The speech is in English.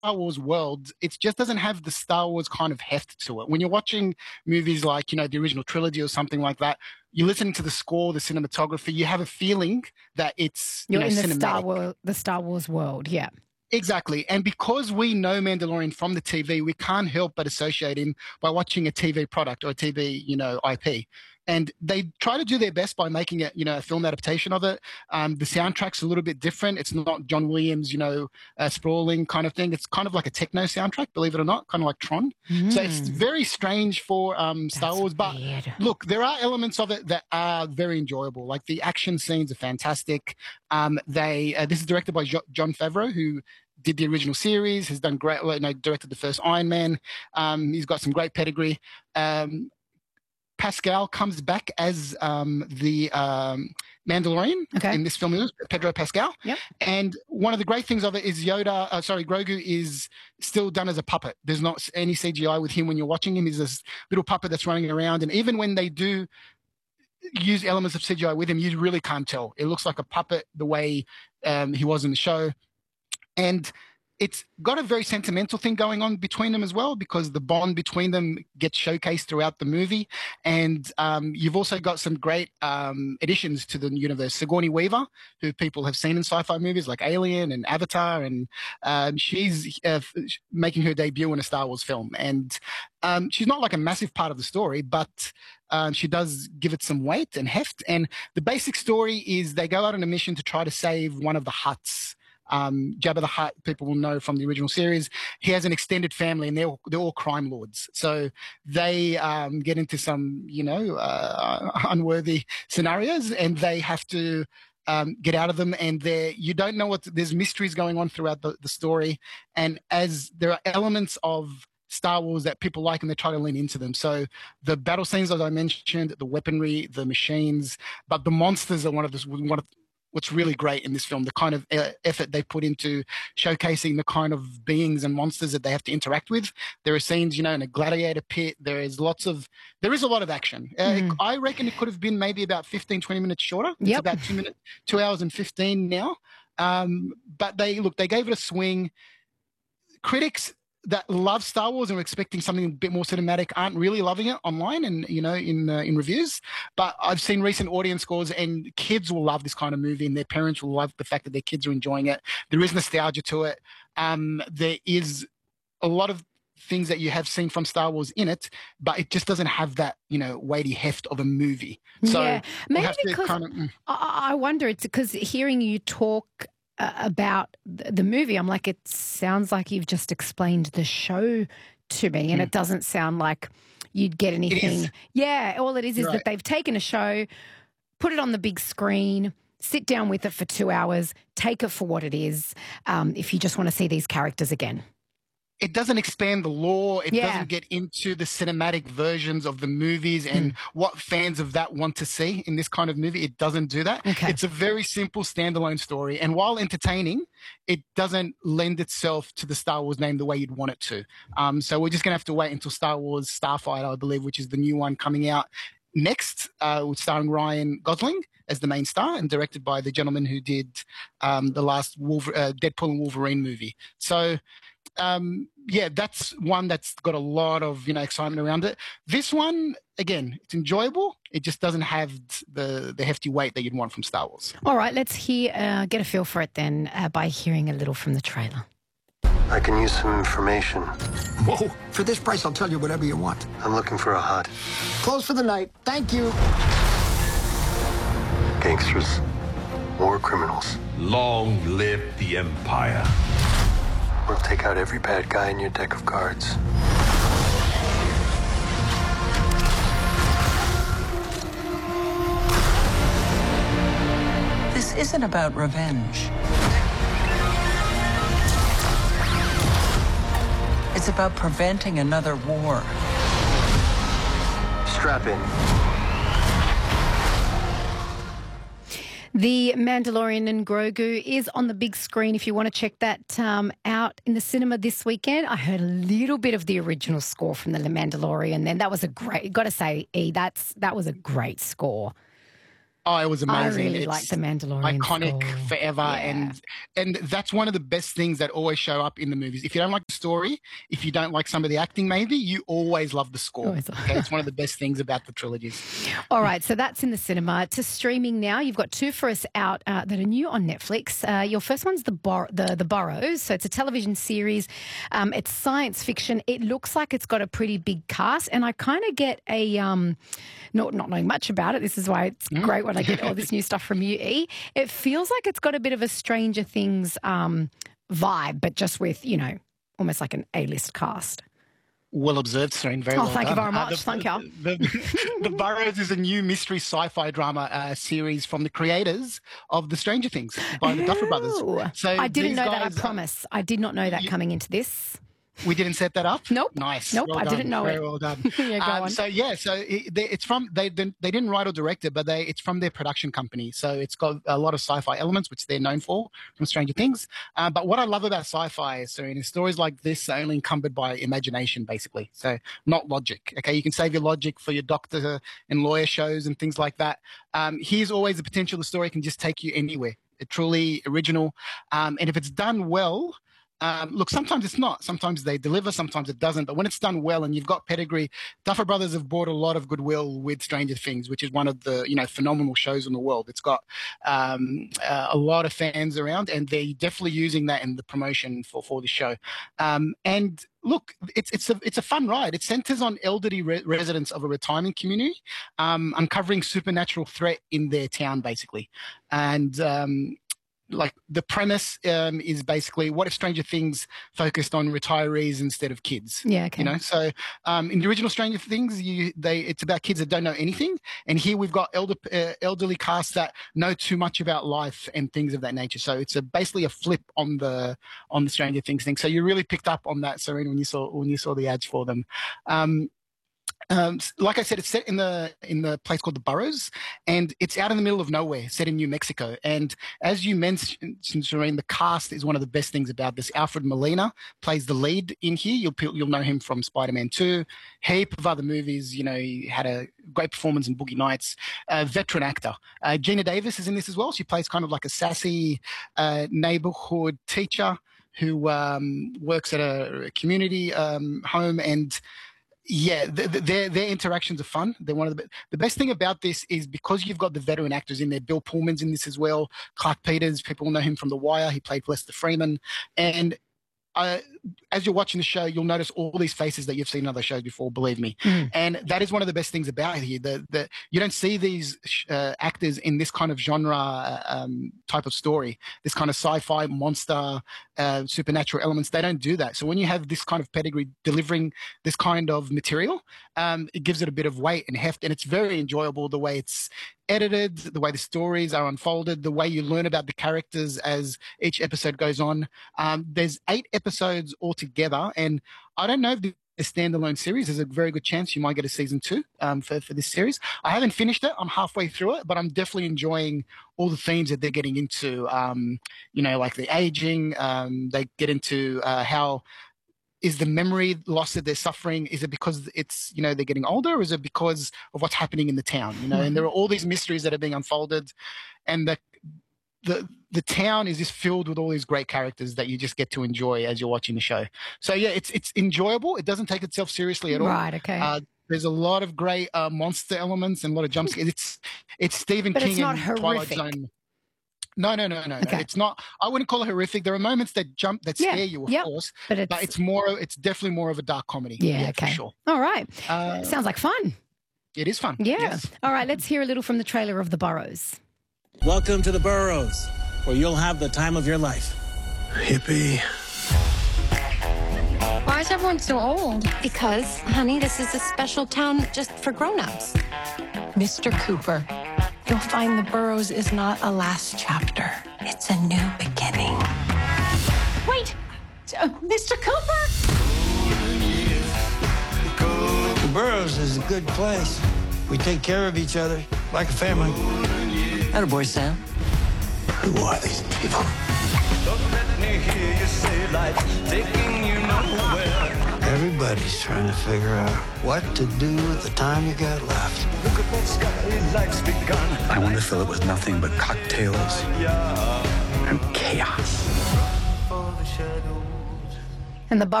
Wars world, it just doesn't have the Star Wars kind of heft to it. When you're watching movies like, the original trilogy or something like that, you listen to the score, the cinematography, you have a feeling that it's, You're in the cinematic. Star Wars world, yeah. Exactly. And because we know Mandalorian from the TV, we can't help but associate him by watching a TV product or a TV, IP. And they try to do their best by making it, a film adaptation of it. The soundtrack's a little bit different. It's not John Williams, sprawling kind of thing. It's kind of like a techno soundtrack, believe it or not, kind of like Tron. So it's very strange for Star Wars. But weird. look, there are elements of it that are very enjoyable. Like the action scenes are fantastic. This is directed by Jon Favreau, who did the original series, has done great, directed the first Iron Man. He's got some great pedigree. Pascal comes back as the Mandalorian in this film, Pedro Pascal. Yep. And one of the great things of it is Grogu is still done as a puppet. There's not any CGI with him when you're watching him. He's this little puppet that's running around. And even when they do use elements of CGI with him, you really can't tell. It looks like a puppet the way he was in the show. And it's got a very sentimental thing going on between them as well, because the bond between them gets showcased throughout the movie. And you've also got some great additions to the universe. Sigourney Weaver, who people have seen in sci-fi movies like Alien and Avatar, and she's making her debut in a Star Wars film. And she's not like a massive part of the story, but she does give it some weight and heft. And the basic story is they go out on a mission to try to save one of the Hutts. Jabba the Hutt, people will know from the original series. He has an extended family, and they're all crime lords. So they get into some, unworthy scenarios, and they have to get out of them. And you don't know there's mysteries going on throughout the story. And as there are elements of Star Wars that people like, and they try to lean into them. So the battle scenes, as I mentioned, the weaponry, the machines, but the monsters are one of what's really great in this film, the kind of effort they put into showcasing the kind of beings and monsters that they have to interact with. There are scenes, in a gladiator pit. There is a lot of action. I reckon it could have been maybe about 15, 20 minutes shorter. It's about 2 hours and 15 now. But they gave it a swing. Critics that love Star Wars and are expecting something a bit more cinematic aren't really loving it online and, in reviews. But I've seen recent audience scores, and kids will love this kind of movie, and their parents will love the fact that their kids are enjoying it. There is nostalgia to it. There is a lot of things that you have seen from Star Wars in it, but it just doesn't have that, weighty heft of a movie. So maybe because I wonder, it's because hearing you talk about the movie, I'm like, it sounds like you've just explained the show to me, and it doesn't sound like you'd get anything. Yeah, all it is that they've taken a show, put it on the big screen, sit down with it for 2 hours, take it for what it is, if you just want to see these characters again. It doesn't expand the lore. It doesn't get into the cinematic versions of the movies and what fans of that want to see in this kind of movie. It doesn't do that. Okay. It's a very simple standalone story. And while entertaining, it doesn't lend itself to the Star Wars name the way you'd want it to. So we're just going to have to wait until Star Wars Starfighter, I believe, which is the new one coming out next, with starring Ryan Gosling as the main star and directed by the gentleman who did the last Deadpool and Wolverine movie. So that's one that's got a lot of excitement around it. This one, again, it's enjoyable. It just doesn't have the hefty weight that you'd want from Star Wars. All right, let's get a feel for it then by hearing a little from the trailer. I can use some information. Whoa, for this price I'll tell you whatever you want. I'm looking for a Hutt. Close for the night, thank you. Gangsters, war criminals. Long live the Empire. We'll take out every bad guy in your deck of cards. This isn't about revenge. It's about preventing another war. Strap in. The Mandalorian and Grogu is on the big screen if you want to check that out in the cinema this weekend. I heard a little bit of the original score from The Mandalorian then. That was a great, got to say, E, that was a great score. Oh, it was amazing. I really like The Mandalorian. Iconic score. forever. Yeah. And that's one of the best things that always show up in the movies. If you don't like the story, if you don't like some of the acting maybe, you always love the score. Okay? It's one of the best things about the trilogies. All right, so that's in the cinema. To streaming now, you've got two for us out that are new on Netflix. Your first one's The Burrows. So it's a television series. It's science fiction. It looks like it's got a pretty big cast, and I kind of get a not knowing much about it. This is why it's great when I get all this new stuff from you, E. It feels like it's got a bit of a Stranger Things vibe, but just with, almost like an A-list cast. Well observed, Serene. Very well thank you done. very much. Thank you. The Burrows is a new mystery sci-fi drama series from the creators of the Stranger Things by the Duffer Brothers. So I didn't know that, I guys, promise. I did not know that coming into this. We didn't set that up? Nope. Nice. Nope, well I done. didn't know Very it. well done. Yeah, go on. It's from, they didn't write or direct it, but it's from their production company. So it's got a lot of sci-fi elements, which they're known for from Stranger Things. But what I love about sci-fi, Serene, is stories like this are only encumbered by imagination, basically. So not logic. Okay, you can save your logic for your doctor and lawyer shows and things like that. Here's always the potential the story can just take you anywhere. It's truly original. And if it's done well, look, sometimes it's not. Sometimes they deliver, sometimes it doesn't. But when it's done well and you've got pedigree, Duffer Brothers have brought a lot of goodwill with Stranger Things, which is one of the phenomenal shows in the world. It's got a lot of fans around, and they're definitely using that in the promotion for the show. And look, it's a fun ride. It centers on elderly residents of a retirement community, uncovering supernatural threat in their town, basically, and like the premise is basically, what if Stranger Things focused on retirees instead of kids? Yeah, okay. So in the original Stranger Things, it's about kids that don't know anything, and here we've got elderly cast that know too much about life and things of that nature. So it's basically a flip on the Stranger Things thing. So you really picked up on that, Serena, when you saw the ads for them. Like I said, it's set in the place called the Burrows, and it's out in the middle of nowhere, set in New Mexico. And as you mentioned, Serene, the cast is one of the best things about this. Alfred Molina plays the lead in here. You'll know him from Spider-Man 2, heap of other movies. He had a great performance in Boogie Nights. Veteran actor. Gina Davis is in this as well. She plays kind of like a sassy neighborhood teacher who works at a community home, and yeah, their interactions are fun. They're one of the best thing about this is because you've got the veteran actors in there. Bill Pullman's in this as well. Clark Peters, people know him from The Wire. He played Lester Freeman. And as you're watching the show, you'll notice all these faces that you've seen in other shows before, believe me. And that is one of the best things about it here. You don't see these actors in this kind of genre type of story, this kind of sci-fi monster, supernatural elements. They don't do that. So when you have this kind of pedigree delivering this kind of material, it gives it a bit of weight and heft, and it's very enjoyable the way it's edited, the way the stories are unfolded, the way you learn about the characters as each episode goes on. There's 8 episodes altogether, and I don't know if the standalone series, there's a very good chance you might get a season 2 for this series. I haven't finished it. I'm halfway through it, but I'm definitely enjoying all the themes that they're getting into, like the aging. They get into how is the memory loss that they're suffering? Is it because it's, they're getting older, or is it because of what's happening in the town? And there are all these mysteries that are being unfolded, and the town is just filled with all these great characters that you just get to enjoy as you're watching the show. So yeah, it's enjoyable. It doesn't take itself seriously at all. Right. Okay. There's a lot of great monster elements and a lot of jump scares. It's Stephen King it's not and Twilight horrific. Zone. No. Okay. It's not. I wouldn't call it horrific. There are moments that scare you, of course. But it's definitely more of a dark comedy. Yeah. For Okay. sure. All right. Sounds like fun. It is fun. Yeah. Yes. All right. Let's hear a little from the trailer of The Burrows. Welcome to the Burrows, where you'll have the time of your life. Hippie. Why is everyone so old? Because, honey, this is a special town just for grown-ups. Mr. Cooper, you'll find the Burrows is not a last chapter. It's a new beginning. Wait! Mr. Cooper? The Burrows is a good place. We take care of each other like a family. Attaboy, Sam. Who are these people? Have Everybody's trying to figure out what to do with the time you got left. Look at that sky, life's begun. I want to fill it with nothing but cocktails and chaos. And the